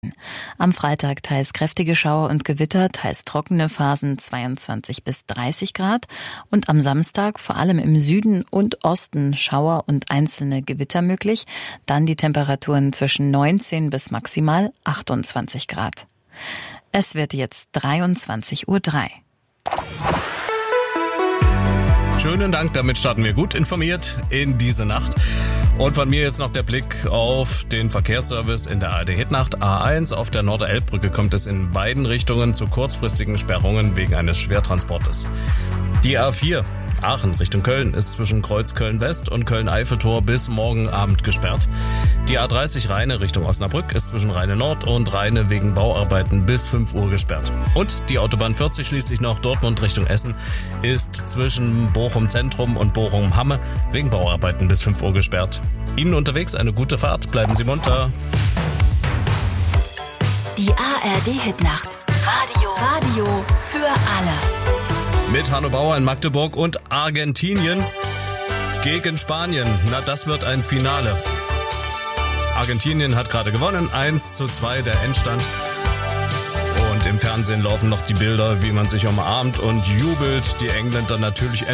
Am Freitag teils kräftige Schauer und Gewitter, teils trockene Phasen 22 bis 30 Grad. Und am Samstag vor allem im Süden und Osten Schauer und einzelne Gewitter möglich. Dann die Temperaturen zwischen 19 bis maximal 28 Grad. Es wird jetzt 23:03 Uhr. Schönen Dank, damit starten wir gut informiert in diese Nacht. Und von mir jetzt noch der Blick auf den Verkehrsservice in der ARD-Hitnacht. A1 auf der Norder-Elbbrücke kommt es in beiden Richtungen zu kurzfristigen Sperrungen wegen eines Schwertransportes. Die A4 Aachen Richtung Köln ist zwischen Kreuz Köln-West und Köln-Eiffeltor bis morgen Abend gesperrt. Die A30 Rheine Richtung Osnabrück ist zwischen Rheine Nord und Rheine wegen Bauarbeiten bis 5 Uhr gesperrt. Und die Autobahn 40 schließlich noch Dortmund Richtung Essen ist zwischen Bochum Zentrum und Bochum Hamme wegen Bauarbeiten bis 5 Uhr gesperrt. Ihnen unterwegs eine gute Fahrt, bleiben Sie munter. Die ARD-Hitnacht. Radio für alle. Mit Hanno Bauer in Magdeburg und Argentinien gegen Spanien. Na, das wird ein Finale. Argentinien hat gerade gewonnen, 1:2 der Endstand. Und im Fernsehen laufen noch die Bilder, wie man sich umarmt und jubelt. Die Engländer natürlich